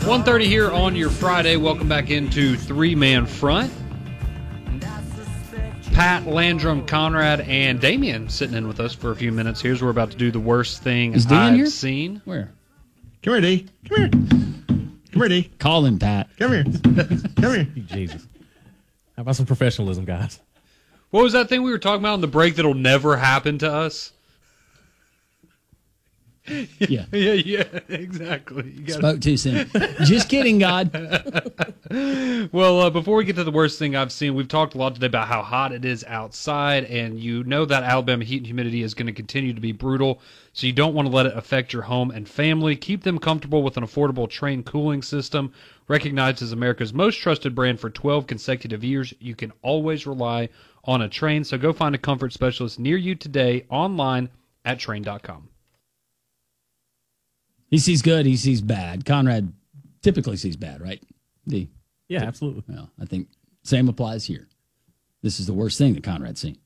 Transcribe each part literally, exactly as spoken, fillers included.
one thirty here on your Friday. Welcome back into Three Man Front. Pat, Landrum, Conrad, and Damian sitting in with us for a few minutes here as we're about to do the worst thing Is Dan I've here? seen. Where? Come here, D. Come here. Come here, D. Call him, Pat. Come here. Come here. Jesus. How about some professionalism, guys? What was that thing we were talking about on the break that'll never happen to us? Yeah. Yeah, yeah, exactly. You gotta... Spoke too soon. Just kidding, God. Well, uh, before we get to the worst thing I've seen, we've talked a lot today about how hot it is outside, and you know that Alabama heat and humidity is going to continue to be brutal, so you don't want to let it affect your home and family. Keep them comfortable with an affordable Trane cooling system. Recognized as America's most trusted brand for twelve consecutive years, you can always rely on a Trane, so go find a comfort specialist near you today online at Trane dot com. He sees good, he sees bad. Conrad typically sees bad, right? D. Yeah, absolutely. Well, I think same applies here. This is the worst thing that Conrad's seen.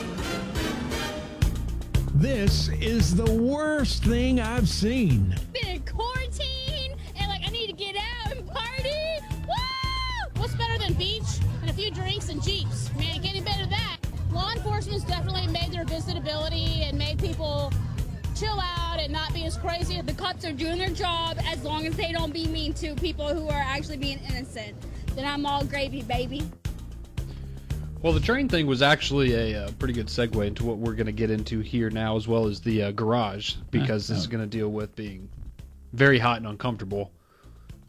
This is the worst thing I've seen. Been in quarantine and like I need to get out and party. Woo! What's better than beach and a few drinks and Jeeps? Man, getting better than that. Law enforcement's definitely made their visitability and made people chill out and not be as crazy. The cops are doing their job as long as they don't be mean to people who are actually being innocent. Then I'm all gravy, baby. Well, the train thing was actually a, uh pretty good segue into what we're going to get into here now, as well as the uh, garage, because this is going to deal with being very hot and uncomfortable.